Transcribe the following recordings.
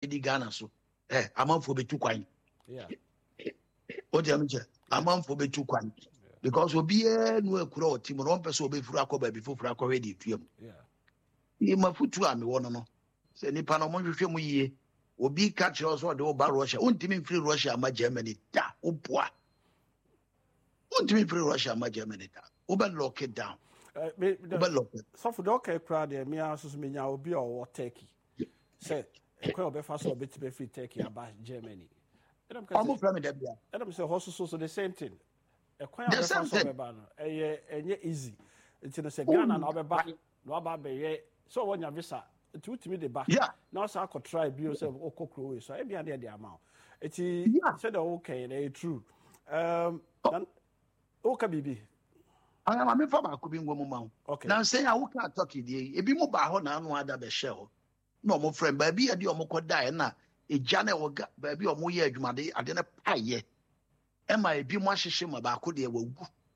di Ghana so amanfo betu kwan o de amje amanfo betu kwan because obi no akura o tim no pese obefuru akoba bi fofuru akọwe di tuam ni mafutu a me wono no se nipa no mo hwehwe mu yie obi ka kire so de oba Russia untimi free Russia ma Germany da oboa untimi free Russia ma Germany da oba lock it down so for the okay crowd there me aso me nya obi o Turkey say ekwa obefa so obetime free Turkey about Germany I'm from the Bia. Adam say so the same thing. Ekwa obefa so beba no enye easy. Nti no say Ghana na obeba no aba be ye so wonya visa nti utimi de ba na so akọ try bio say okokro we so e bia de amount. Eti say the okay na true. Oka bibi ana me fa ba ko bi ngom ma na say ya woka Turkey die ebi mo ba ho na anu ada be hye ho na omo friend ba bi ade omo kodae na eja na woga ba bi omo ye adwumade ade na paye e ma ebi mo ahyehye ma ba ko de wagu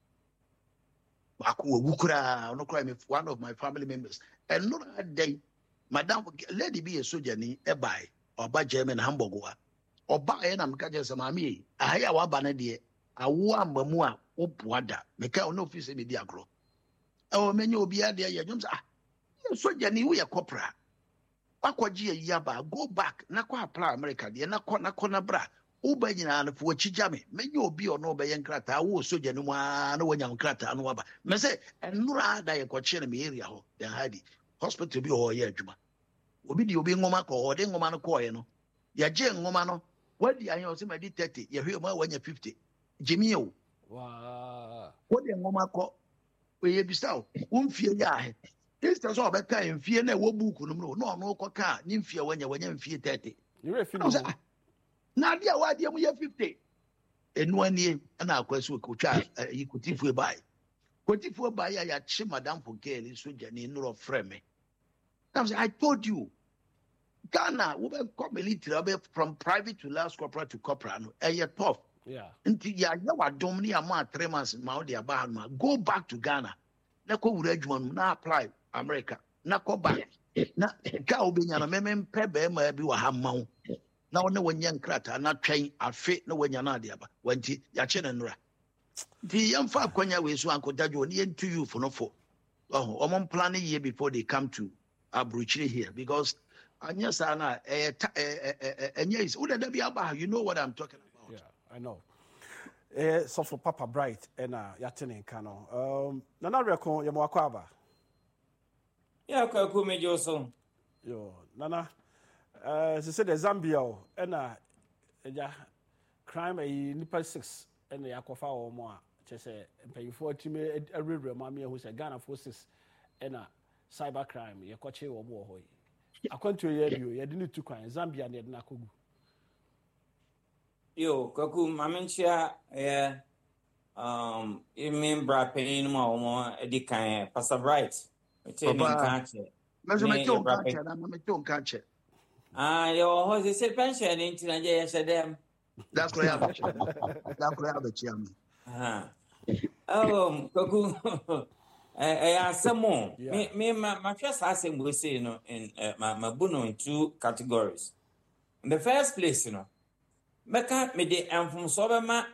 ba ko wagu kura no kura me one of my family members and no day madam lady be a soldier ni e bai oba German Hamburg wa oba e na mka je se ma me ahia wa ba na de awo amamu a obuada meka ono office be di agro e o menye obi ade ya dwom sa soldier ni wo ye corporal akwaji yaba go back na kwa apply America de na kọ na bra uba nyina na fo chijame menye obi ono be yenkrata wo soldier no ma na wanya nkrata no aba me say enura da ye kọ chere me area ho den hadi hospital bi ho ye adwuma obi di obi ngoma kọ o de ngoma no kọ ye no ya je ngoma no wadi ayan o se ma di 30 ye hwe ma wanya 50 jimi o wo de ngoma kọ o ye bisao umfie ya he instead so obeka mfie na wo buku no no no ko ka ni mfie wanya mfie 30 you refi na dia wa dia mu ye 50 enu ani na akwaso ko twa yikotifu bai ya chi madam for girl so jani no frame I told you Ghana we be come military be from private to last corporate to corporate no tough nti ya wadom ni ama 3 months ma o de aba ma go back to Ghana na ko wura adwuma no na apply America na ko back na ka obenya na memempe be ma bi wa ha mawo na wona wanya nkrata na twen afe na wanya na ade aba wanti ya che na nura di yamfa akwanya we so ankodajo ni entu you for no for omon plan year before they come to Abruchiri here because anya sana anya is uda da bi aba you know what I'm talking about. Yeah, I know. So for Papa Bright and yatene kano nana reko yemo akwaba ya kwa mejo so yo nana se say the Zambia and eja crime nipa 6 and yakofa o mo a che say mpanyifo time arewre ma me hu say Ghana forces and cyber crime yekoche wo mo ho yi akwantu ye bio ye de ni tukwan Zambia na ye na kogu yo kaku mamenchia remember pain mo edikan Pastor Bright metin kanche meto kanche yo ho se pension into Nigeria shedem that's why I kaku asemo me ma first asem we say no in my buno in 2 categories. In the first place, meka me de enfumso be ma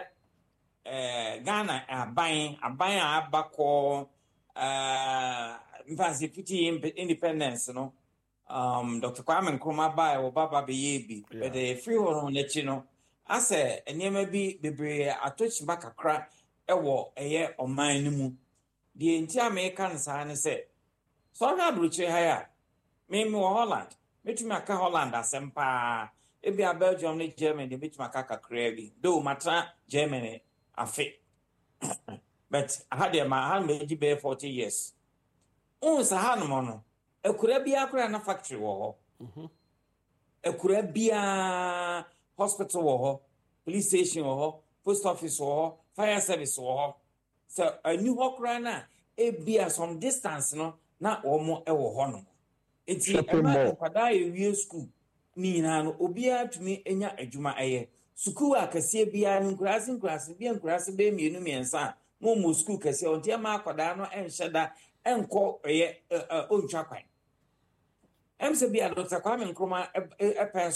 Ghana aban abako mfansi fiti independence Dr. Kwame Nkrumah ba wo baba be yebi be the free one n'echi no ase enema bi bebre atochi bakakra ewo oman ni mu de enti America nsa ne se so na Abruchiri ha ya me wo Holland metumi aka Holland asempa ebia Belgium ni Germany de metumi aka kakra bi do matra Germany afe but I had maybe be 40 years sa hanmo no ekura bia akura na factory wo ho ekura bia hospital wo ho police station wo ho post office wo ho fire service wo ho so a new hokra na ebia some distance no na omo wo ho no enti ema kwada ye school ni na no obia tumi enya adwuma school akase bia nkurase bia nkurase be mienu miensa mo school kase onti ema kwada no enhyeda enko ontwa kwan emse bia Dr. Kwame Nkrumah